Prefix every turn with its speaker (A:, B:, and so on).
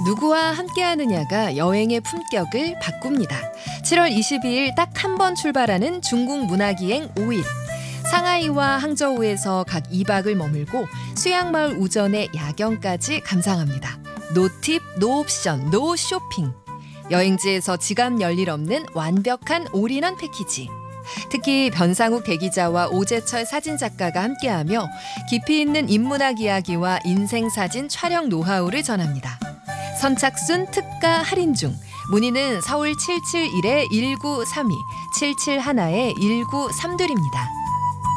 A: 누구와 함께하느냐가 여행의 품격을 바꿉니다. 7월 22일 딱 한 번 출발하는 중국 문화기행 5일. 상하이와 항저우에서 각 2박을 머물고 수양마을 우전의 야경까지 감상합니다. 노팁, 노옵션, 노쇼핑. 여행지에서 지갑 열일 없는 완벽한 올인원 패키지. 특히 변상욱 대기자와 오재철 사진작가가 함께하며 깊이 있는 인문학 이야기와 인생사진 촬영 노하우를 전합니다. 선착순 특가 할인 중. 문의는 서울 771-1932, 771-1932입니다.